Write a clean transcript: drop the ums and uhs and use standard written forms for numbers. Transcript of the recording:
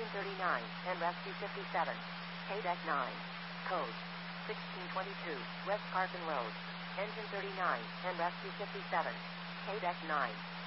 39, and Rescue 57. KDEC 9. Code 1622, West Carson Road. Engine 39, and Rescue 57. KDEC 9.